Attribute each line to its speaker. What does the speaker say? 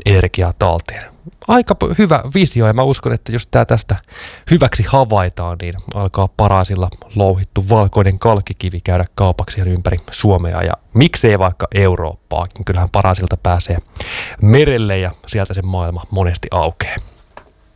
Speaker 1: energiaa talteen. Aika hyvä visio, ja mä uskon, että jos tämä tästä hyväksi havaitaan, niin alkaa Parasilla louhittu valkoinen kalkkikivi käydä kaupaksi ympäri Suomea, ja miksei vaikka Eurooppaakin. Kyllähän Parasilta pääsee merelle, ja sieltä se maailma monesti aukeaa.